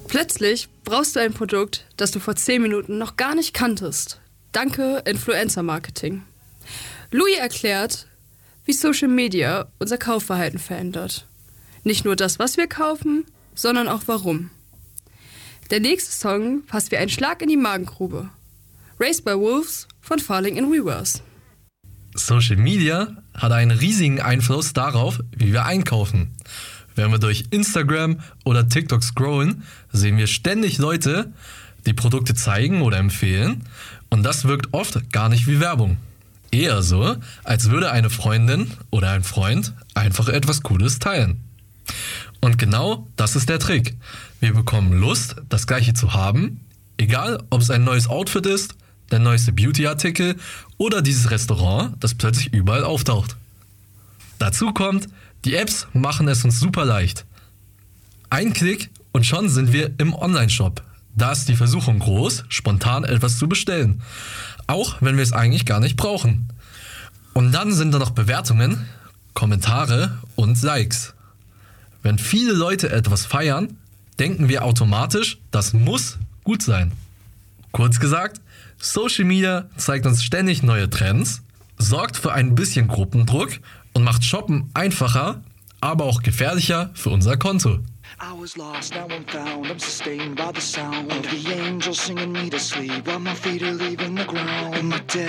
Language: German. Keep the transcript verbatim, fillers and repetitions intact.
Plötzlich brauchst du ein Produkt, das du vor zehn Minuten noch gar nicht kanntest. Danke Influencer-Marketing. Louis erklärt, wie Social Media unser Kaufverhalten verändert. Nicht nur das, was wir kaufen, sondern auch warum. Der nächste Song passt wie ein Schlag in die Magengrube. Raised by Wolves von Falling in Reverse. Social Media hat einen riesigen Einfluss darauf, wie wir einkaufen. Wenn wir durch Instagram oder TikTok scrollen, sehen wir ständig Leute, die Produkte zeigen oder empfehlen, und das wirkt oft gar nicht wie Werbung. Eher so, als würde eine Freundin oder ein Freund einfach etwas Cooles teilen. Und genau das ist der Trick. Wir bekommen Lust, das Gleiche zu haben, egal ob es ein neues Outfit ist, der neueste Beauty-Artikel oder dieses Restaurant, das plötzlich überall auftaucht. Dazu kommt, die Apps machen es uns super leicht. Ein Klick und schon sind wir im Online-Shop. Da ist die Versuchung groß, spontan etwas zu bestellen. Auch wenn wir es eigentlich gar nicht brauchen. Und dann sind da noch Bewertungen, Kommentare und Likes. Wenn viele Leute etwas feiern, denken wir automatisch, das muss gut sein. Kurz gesagt, Social Media zeigt uns ständig neue Trends, sorgt für ein bisschen Gruppendruck und macht Shoppen einfacher, aber auch gefährlicher für unser Konto. I was lost, now I'm found. I'm sustained by the sound of the angels singing me to sleep while my feet are leaving the ground. In my dead